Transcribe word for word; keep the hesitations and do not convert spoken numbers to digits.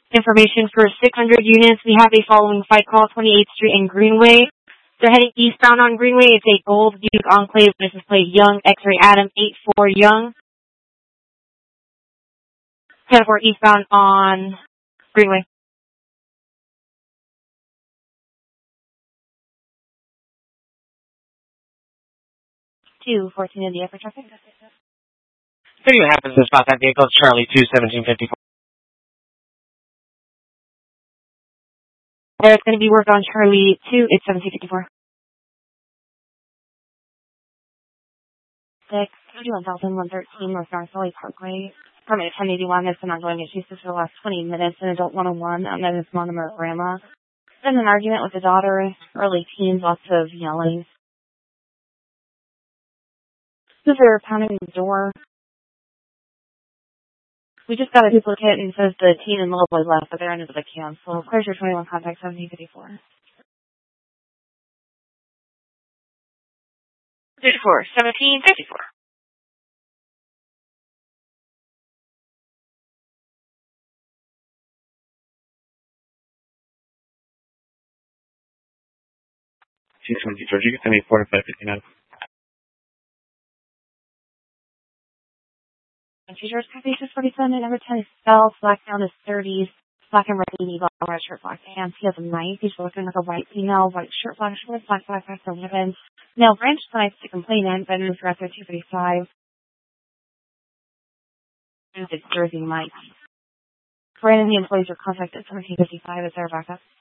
Information for six hundred units. We have a following fight call, twenty-eighth Street and Greenway. They're heading eastbound on Greenway. It's a Gold Duke Enclave. This is plate Young, X-ray Adam, eight four Young. ten four eastbound on Greenway. two fourteen in the upper traffic. Video happens to spot that vehicle. It's Charlie two seventeen fifty-four. There's going to be work on Charlie two, it's seventeen fifty-four. six thirty-one thousand one thirteen North North Valley Parkway. Permit ten eighty-one. There's been ongoing issues for the last twenty minutes. An adult one oh one, and then his mom or grandma. Been an argument with the daughter, early teens, lots of yelling. They're pounding the door. We just got a duplicate and says the teen and little boy left, but they're under the cancel. Closure twenty-one, contact seventeen fifty-four. fifty-four, seventeen fifty-four. six twenty, Georgia, you can send me four to five fifty-nine. Features copy six forty-seven, number ten is spelled, black down is thirties, black and red eagle, red shirt, black pants. He has a knife. He's looking like a white female, white shirt, black shorts, black black black for women. Male branch knife to complainant, veterans aggressor two fifty-five. It's Jersey Mike. Brandon, the employees are contacted seventeen fifty-five. Is there a backup?